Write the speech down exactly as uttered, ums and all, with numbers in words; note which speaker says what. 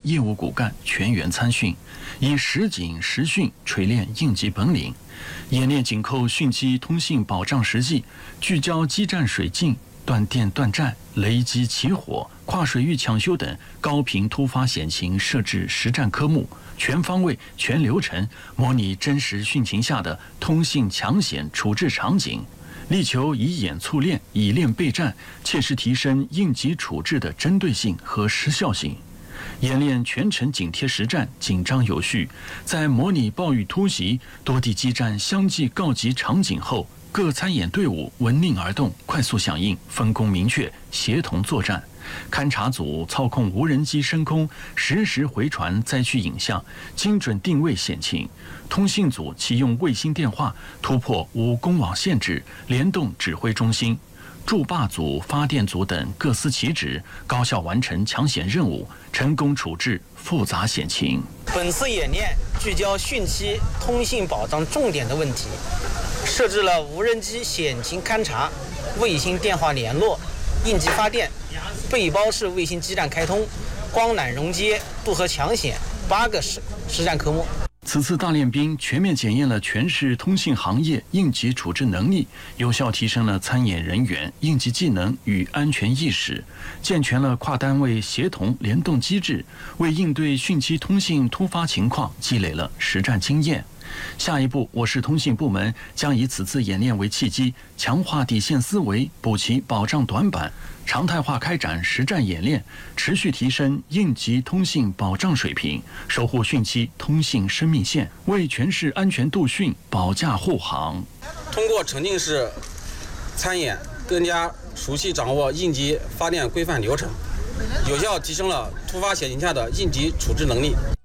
Speaker 1: 业务骨干全员参训，以实警实训锤炼应急本领。演练紧扣讯机通信保障实际，聚焦基站水浸、断电断站、雷击起火、跨水域抢修等高频突发险情设置实战科目，全方位、全流程模拟真实汛情下的通信抢险处置场景，力求以演促练，以练备战，切实提升应急处置的针对性和时效性。演练全程紧贴实战，紧张有序。在模拟暴雨突袭、多地基站相继告急场景后，各参演队伍闻令而动，快速响应，分工明确，协同作战。勘察组操控无人机升空，实时回传灾区影像，精准定位险情；通信组启用卫星电话，突破无公网限制，联动指挥中心。筑坝组、发电组等各司其职，高效完成抢险任务，成功处置复杂险情。
Speaker 2: 本次演练聚焦汛期通信保障重点的问题，设置了无人机险情勘察、卫星电话联络、应急发电、背包式卫星基站开通、光缆熔接、渡河抢险八个实实战科目。
Speaker 1: 此次大练兵全面检验了全市通信行业应急处置能力，有效提升了参演人员应急技能与安全意识，健全了跨单位协同联动机制，为应对汛期通信突发情况积累了实战经验。下一步，我市通信部门将以此次演练为契机，强化底线思维，补齐保障短板，常态化开展实战演练，持续提升应急通信保障水平，守护汛期通信生命线，为全市安全度汛保驾护航。
Speaker 3: 通过沉浸式参演，更加熟悉掌握应急发电规范流程，有效提升了突发险情下的应急处置能力。